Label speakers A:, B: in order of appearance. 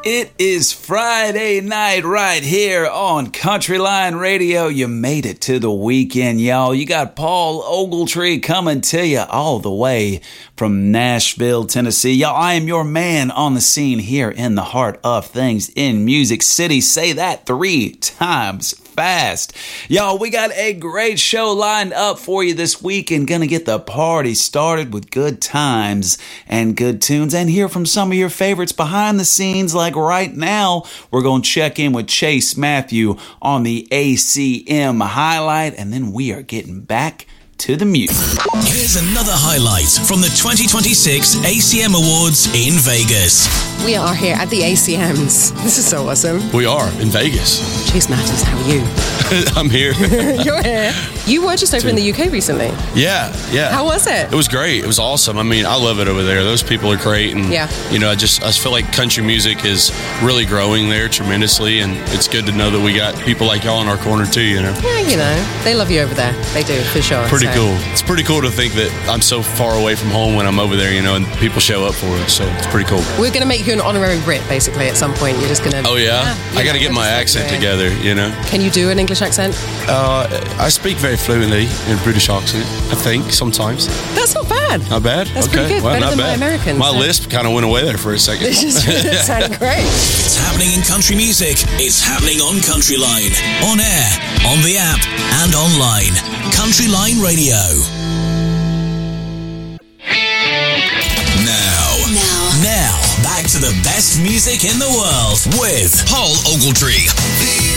A: It is Friday night right here on Countryline Radio. You made it to the weekend, y'all. You got Paul Ogletree coming to you all the way from Nashville, Tennessee. Y'all, I am your man on the scene here in the heart of things in Music City. Say that 3 times fast. Y'all, we got a great show lined up for you this week and gonna get the party started with good times and good tunes and hear from some of your favorites behind the scenes. Like right now, we're gonna check in with Chase Matthew on the ACM highlight, and then we are getting back to the music.
B: Here's another highlight from the 2026 ACM Awards in Vegas.
C: We are here at the ACMs. This is so awesome.
D: We are in Vegas.
C: Chase Matthews, how are you?
D: I'm here.
C: You're here. You were just over in the UK recently.
D: Yeah.
C: How was it?
D: It was great. It was awesome. I mean, I love it over there. Those people are great. And, you know, I just feel like country music is really growing there tremendously. And it's good to know that we got people like y'all in our corner too, you know?
C: Yeah, you know, they love you over there. They do, for sure.
D: Pretty cool. It's pretty cool to think that I'm so far away from home when I'm over there, you know, and people show up for it. So it's pretty cool.
C: We're going to make you an honorary Brit, basically, at some point. You're just going to...
D: Oh, yeah? I got to get my accent together, you know?
C: Can you do an English accent?
D: I speak very fluently in British accent, I think, sometimes.
C: That's not bad.
D: Not bad?
C: That's
D: okay.
C: pretty good.
D: Well,
C: Better
D: not
C: than
D: bad.
C: my Americans.
D: My lisp kind of went away there for a second.
C: It just sounded great.
B: It's happening in country music. It's happening on Countryline. On air, on the app, and online. Countryline Radio. Now, back to the best music in the world with Paul Ogletree.